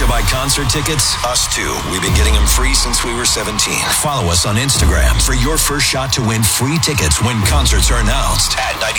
to buy concert tickets? Us too. We've been getting them free since we were 17. Follow us on Instagram for your first shot to win free tickets when concerts are announced at